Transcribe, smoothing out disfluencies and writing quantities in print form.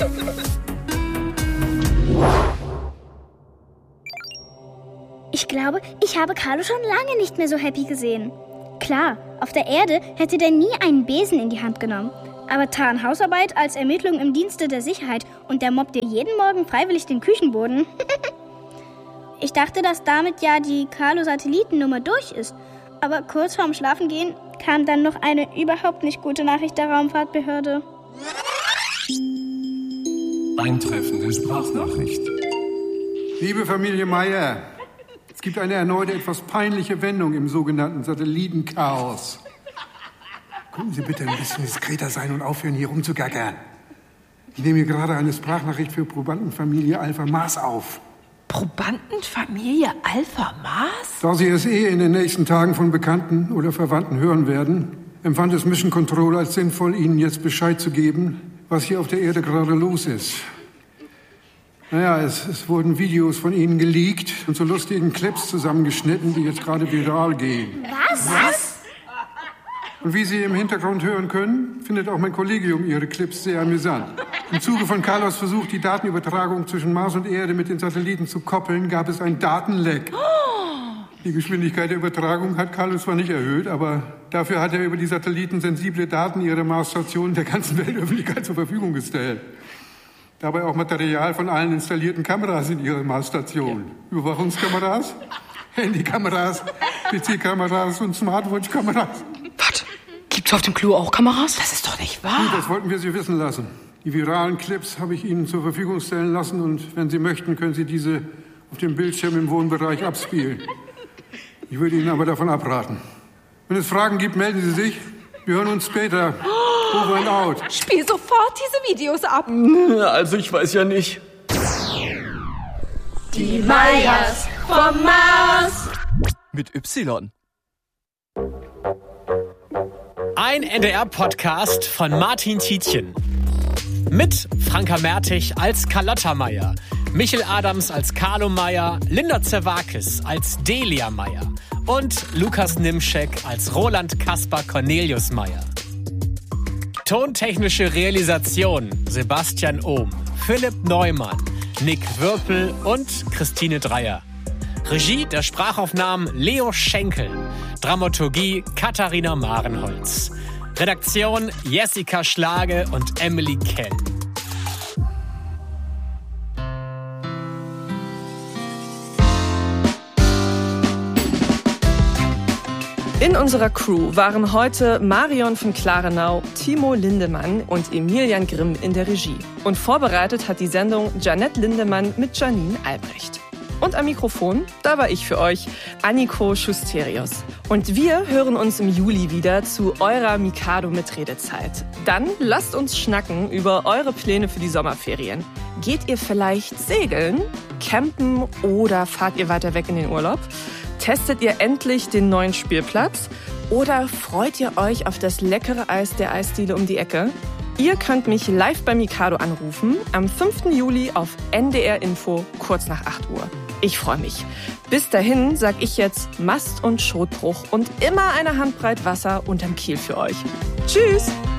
Ich glaube, ich habe Carlo schon lange nicht mehr so happy gesehen. Klar, auf der Erde hätte der nie einen Besen in die Hand genommen. Aber Tarnhausarbeit als Ermittlung im Dienste der Sicherheit und der mobbt dir jeden Morgen freiwillig den Küchenboden. Ich dachte, dass damit ja die Carlo-Satellitennummer durch ist. Aber kurz vorm Schlafengehen kam dann noch eine überhaupt nicht gute Nachricht der Raumfahrtbehörde. Eintreffende Sprachnachricht. Liebe Familie Meier, es gibt eine erneute etwas peinliche Wendung im sogenannten Satellitenchaos. Könnten Sie bitte ein bisschen diskreter sein und aufhören, hier rumzugackern? Ich nehme hier gerade eine Sprachnachricht für Probandenfamilie Alpha Mars auf. Probandenfamilie Alpha Mars? Da Sie es in den nächsten Tagen von Bekannten oder Verwandten hören werden, empfand es Mission Control als sinnvoll, Ihnen jetzt Bescheid zu geben, was hier auf der Erde gerade los ist. Naja, es wurden Videos von Ihnen geleakt und zu lustigen Clips zusammengeschnitten, die jetzt gerade viral gehen. Was? Und wie Sie im Hintergrund hören können, findet auch mein Kollegium Ihre Clips sehr amüsant. Im Zuge von Carlos Versuch, die Datenübertragung zwischen Mars und Erde mit den Satelliten zu koppeln, gab es ein Datenleck. Die Geschwindigkeit der Übertragung hat Carlos zwar nicht erhöht, aber dafür hat er über die Satelliten sensible Daten Ihrer Marsstation der ganzen Weltöffentlichkeit zur Verfügung gestellt. Dabei auch Material von allen installierten Kameras in Ihrer Marsstation. Ja. Überwachungskameras, Handykameras, PC-Kameras und Smartwatch-Kameras. Was? Gibt's auf dem Klo auch Kameras? Das ist doch nicht wahr. Gut, das wollten wir Sie wissen lassen. Die viralen Clips habe ich Ihnen zur Verfügung stellen lassen und wenn Sie möchten, können Sie diese auf dem Bildschirm im Wohnbereich abspielen. Ich würde Ihnen aber davon abraten. Wenn es Fragen gibt, melden Sie sich. Wir hören uns später. Over and out. Spiel sofort diese Videos ab. Also ich weiß ja nicht. Die Meyers vom Mars. Mit Y. Ein NDR-Podcast von Martin Tietjen. Mit Franka Mertig als Carlotta Meyer, Michel Adams als Carlo Meyer, Linda Zerwakis als Delia Meyer und Lukas Nimschek als Roland Kaspar Cornelius Meyer. Tontechnische Realisation Sebastian Ohm, Philipp Neumann, Nick Würpel und Christine Dreier. Regie der Sprachaufnahmen Leo Schenkel. Dramaturgie Katharina Marenholz. Redaktion Jessica Schlage und Emily Kell. In unserer Crew waren heute Marion von Klarenau, Timo Lindemann und Emilian Grimm in der Regie. Und vorbereitet hat die Sendung Janette Lindemann mit Janine Albrecht. Und am Mikrofon, da war ich für euch, Anniko Schusterius. Und wir hören uns im Juli wieder zu eurer Mikado-Mitredezeit. Dann lasst uns schnacken über eure Pläne für die Sommerferien. Geht ihr vielleicht segeln, campen oder fahrt ihr weiter weg in den Urlaub? Testet ihr endlich den neuen Spielplatz? Oder freut ihr euch auf das leckere Eis der Eisdiele um die Ecke? Ihr könnt mich live bei Mikado anrufen, am 5. Juli auf NDR Info, kurz nach 8 Uhr. Ich freue mich. Bis dahin sag ich jetzt Mast- und Schotbruch und immer eine Handbreit Wasser unterm Kiel für euch. Tschüss!